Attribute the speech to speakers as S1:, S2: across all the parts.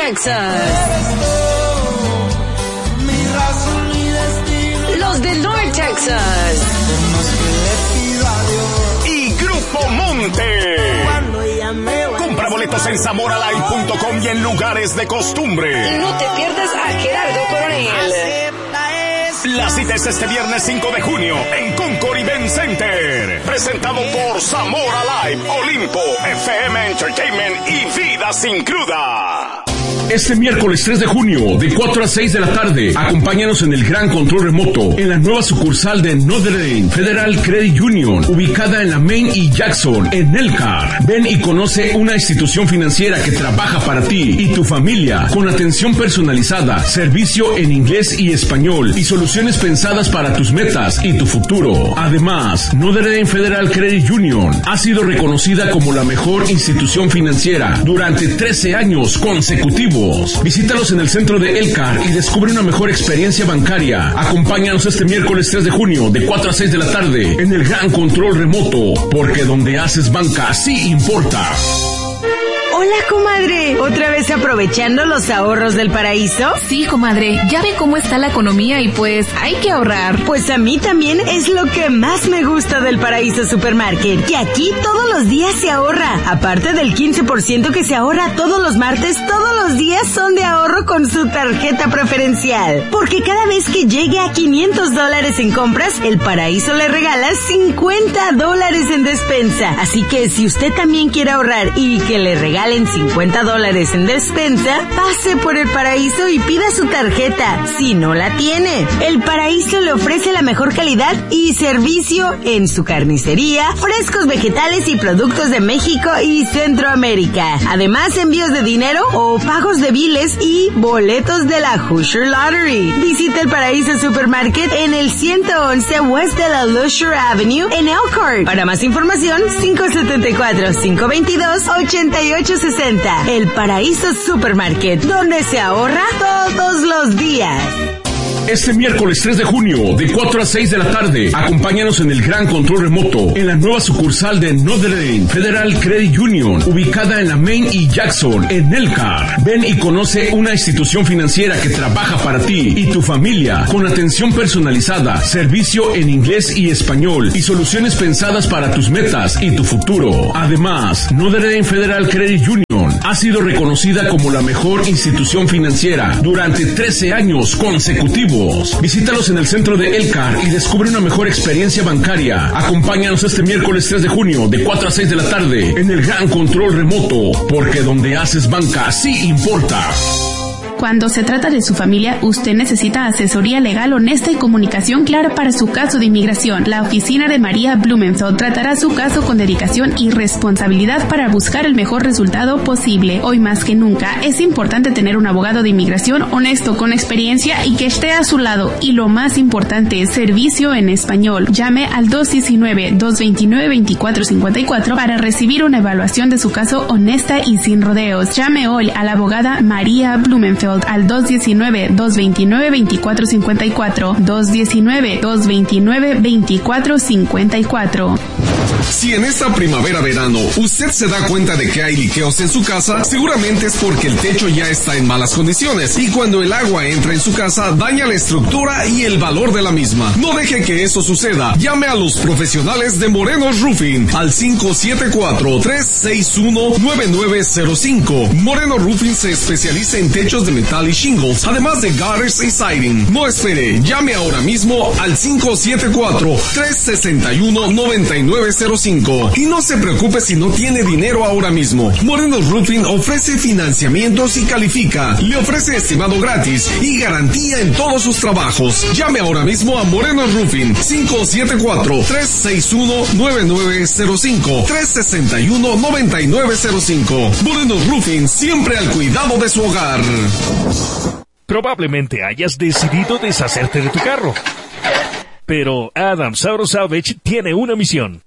S1: Texas. Los de North Texas.
S2: Y Grupo Monte. Compra boletos en zamoralive.com y en lugares de costumbre.
S1: No te pierdas a Gerardo Coronel.
S2: La cita es este viernes 5 de junio en Concord Event Center. Presentado por Zamora Live, Olimpo, FM Entertainment y Vida Sin Cruda.
S3: Este miércoles 3 de junio, de 4 a 6 de la tarde, acompáñanos en el Gran Control Remoto, en la nueva sucursal de Notre Dame Federal Credit Union, ubicada en la Main y Jackson, en Elkhart. Ven y conoce una institución financiera que trabaja para ti y tu familia, con atención personalizada, servicio en inglés y español, y soluciones pensadas para tus metas y tu futuro. Además, Notre Dame Federal Credit Union ha sido reconocida como la mejor institución financiera durante 13 años consecutivos. Visítalos en el centro de Elkhart y descubre una mejor experiencia bancaria. Acompáñanos este miércoles 3 de junio de 4 a 6 de la tarde en el Gran Control Remoto, porque donde haces banca sí importa.
S4: Hola, comadre. ¿Otra vez aprovechando los ahorros del paraíso?
S5: Sí, comadre. Ya ve cómo está la economía y pues hay que ahorrar.
S4: Pues a mí también es lo que más me gusta del Paraíso Supermarket, que aquí todos los días se ahorra. Aparte del 15% que se ahorra todos los martes, todos los días son de ahorro con su tarjeta preferencial. Porque cada vez que llegue a $500 en compras, el Paraíso le regala $50 en despensa. Así que si usted también quiere ahorrar y que le regalen $50 en despensa, pase por el Paraíso y pida su tarjeta, si no la tiene. El Paraíso le ofrece la mejor calidad y servicio en su carnicería, frescos vegetales y productos de México y Centroamérica. Además, envíos de dinero o pagos de biles y boletos de la Hoosier Lottery. Visita el Paraíso Supermarket en el 111 West de la Lusher Avenue en Elkhart. Para más información, 574-522-8860. El Paraíso Supermarket, donde se ahorra todos los días.
S3: Este miércoles 3 de junio, de 4 a 6 de la tarde, acompáñanos en el Gran Control Remoto, en la nueva sucursal de Notre Dame Federal Credit Union, ubicada en la Main y Jackson, en Elkhart. Ven y conoce una institución financiera que trabaja para ti y tu familia, con atención personalizada, servicio en inglés y español, y soluciones pensadas para tus metas y tu futuro. Además, Notre Dame Federal Credit Union ha sido reconocida como la mejor institución financiera durante 13 años consecutivos. Visítalos en el centro de Elkhart y descubre una mejor experiencia bancaria. Acompáñanos este miércoles 3 de junio de 4 a 6 de la tarde en el Gran Control Remoto, porque donde haces banca sí importa.
S6: Cuando se trata de su familia, usted necesita asesoría legal honesta y comunicación clara para su caso de inmigración. La oficina de María Blumenfeld tratará su caso con dedicación y responsabilidad para buscar el mejor resultado posible. Hoy más que nunca, es importante tener un abogado de inmigración honesto, con experiencia y que esté a su lado. Y lo más importante, servicio en español. Llame al 219-229-2454 para recibir una evaluación de su caso honesta y sin rodeos. Llame hoy a la abogada María Blumenfeld al 219-229-2454, 219-229-2454.
S7: Si en esta primavera-verano usted se da cuenta de que hay liqueos en su casa, seguramente es porque el techo ya está en malas condiciones y cuando el agua entra en su casa daña la estructura y el valor de la misma. No deje que eso suceda. Llame a los profesionales de Morenos Roofing al 574-361-9905. Moreno Roofing se especializa en techos de metal y shingles, además de gutters y siding. No espere, llame ahora mismo al 574-361-9905. Y no se preocupe si no tiene dinero ahora mismo. Moreno Roofing ofrece financiamientos y califica. Le ofrece estimado gratis y garantía en todos sus trabajos. Llame ahora mismo a Moreno Roofing 574-361-9905, 361-9905. Moreno Roofing, siempre al cuidado de su hogar.
S8: Probablemente hayas decidido deshacerte de tu carro. Pero Adams Auto Salvage tiene una misión.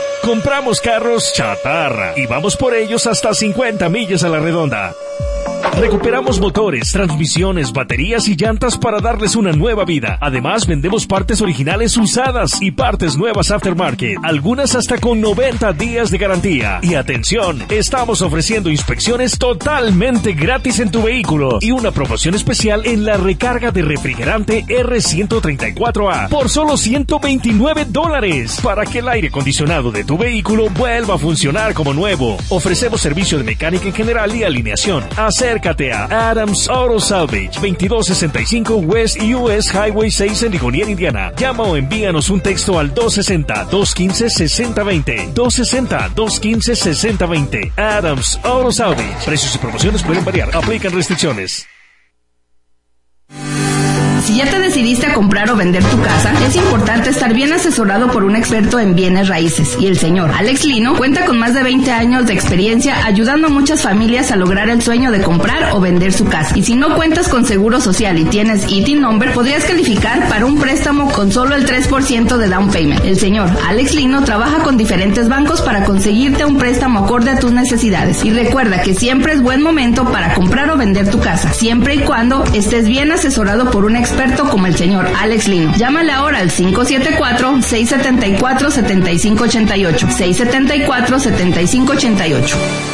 S8: Compramos carros chatarra y vamos por ellos hasta 50 millas a la redonda. Recuperamos motores, transmisiones, baterías y llantas para darles una nueva vida. Además, vendemos partes originales usadas y partes nuevas aftermarket, algunas hasta con 90 días de garantía. Y atención, estamos ofreciendo inspecciones totalmente gratis en tu vehículo y una promoción especial en la recarga de refrigerante R134A por solo $129 para que el aire acondicionado de tu vehículo vuelva a funcionar como nuevo. Ofrecemos servicio de mecánica en general y alineación. Acércate a Adams Auto Salvage, 2265 West US Highway 6 en Ligonier, Indiana. Llama o envíanos un texto al 260-215-6020. 260-215-6020. Adams Auto Salvage. Precios y promociones pueden variar. Aplican restricciones.
S9: Si ya te decidiste a comprar o vender tu casa, es importante estar bien asesorado por un experto en bienes raíces. Y el señor Alex Lino cuenta con más de 20 años de experiencia ayudando a muchas familias a lograr el sueño de comprar o vender su casa. Y si no cuentas con seguro social y tienes ITIN number, podrías calificar para un préstamo con solo el 3% de down payment. El señor Alex Lino trabaja con diferentes bancos para conseguirte un préstamo acorde a tus necesidades. Y recuerda que siempre es buen momento para comprar o vender tu casa, siempre y cuando estés bien asesorado por un experto como el señor Alex Lino. Llámale ahora al 574-674-7588. 674-7588.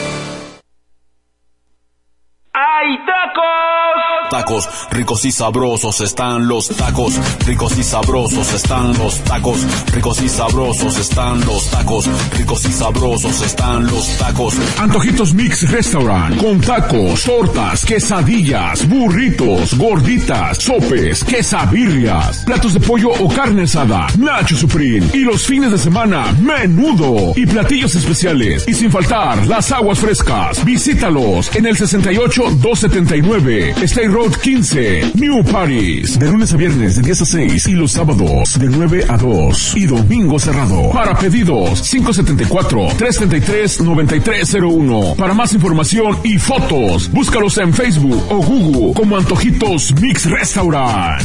S10: ¡Hay tacos!
S11: Tacos ricos y sabrosos están los tacos, ricos y sabrosos están los tacos, ricos y sabrosos están los tacos, ricos y sabrosos están los tacos.
S3: Antojitos Mix Restaurant, con tacos, tortas, quesadillas, burritos, gorditas, sopes, quesabirrias, platos de pollo o carne asada, Nacho Supreme, y los fines de semana, menudo y platillos especiales. Y sin faltar, las aguas frescas. Visítalos en el 68-279 State Road 15, New Paris. De lunes a viernes de 10 a 6 y los sábados de 9 a 2 y domingo cerrado. Para pedidos 574-333-9301. Para más información y fotos, búscalos en Facebook o Google como Antojitos Mix Restaurant.